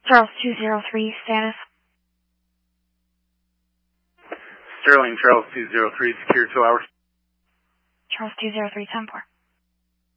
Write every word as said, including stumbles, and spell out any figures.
Charles two zero three, status. Sterling, Charles two zero three, secure two hours. Charles two zero three, ten four.